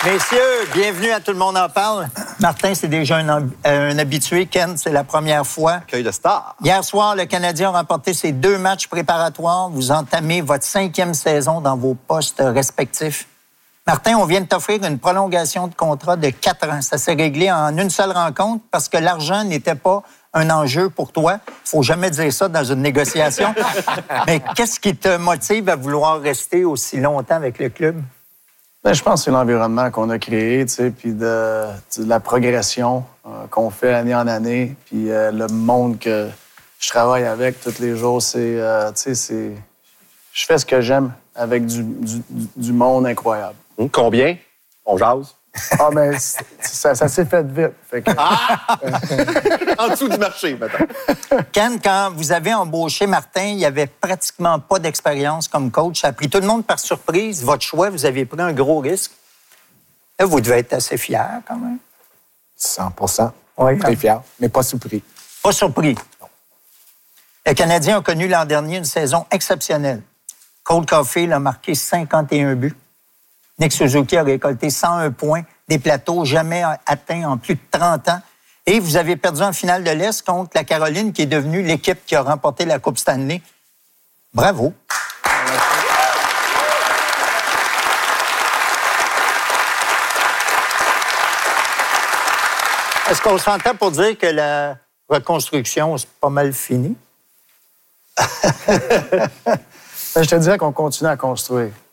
Messieurs, bienvenue à Tout le monde en parle. Martin, c'est déjà un habitué. Ken, c'est la première fois. Accueil de star. Hier soir, le Canadien a remporté ses 2 matchs préparatoires. Vous entamez votre 5e saison dans vos postes respectifs. Martin, on vient de t'offrir une prolongation de contrat de 4 ans. Ça s'est réglé en une seule rencontre parce que l'argent n'était pas un enjeu pour toi. Faut jamais dire ça dans une négociation. Mais qu'est-ce qui te motive à vouloir rester aussi longtemps avec le club? Bien, je pense que c'est l'environnement qu'on a créé, tu sais, puis de la progression qu'on fait année en année, puis le monde que je travaille avec tous les jours, c'est, tu sais, je fais ce que j'aime avec du monde incroyable. Combien? On jase. Ah, mais ça s'est fait vite. Fait que... En dessous du marché, maintenant. Ken, quand vous avez embauché Martin, il n'y avait pratiquement pas d'expérience comme coach. Ça a pris tout le monde par surprise. Votre choix, vous avez pris un gros risque. Là, vous devez être assez fier, quand même. 100%. Oui. Très fier, mais pas surpris. Pas surpris. Le Canadien a connu l'an dernier une saison exceptionnelle. Cole Caulfield a marqué 51 buts. Nick Suzuki a récolté 101 points, des plateaux jamais atteints en plus de 30 ans. Et vous avez perdu en finale de l'Est contre la Caroline, qui est devenue l'équipe qui a remporté la Coupe Stanley. Bravo. Est-ce qu'on s'entend pour dire que la reconstruction, c'est pas mal fini? Je te dirais qu'on continue à construire.